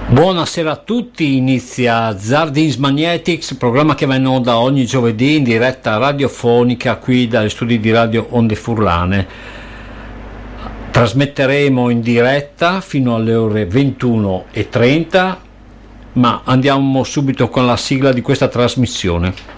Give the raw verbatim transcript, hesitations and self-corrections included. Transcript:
Buonasera a tutti, inizia Zardins Magnetics, programma che va in onda ogni giovedì in diretta radiofonica qui dagli studi di Radio Onde Furlane. Trasmetteremo in diretta fino alle ore ventuno e trenta, ma andiamo subito con la sigla di questa trasmissione.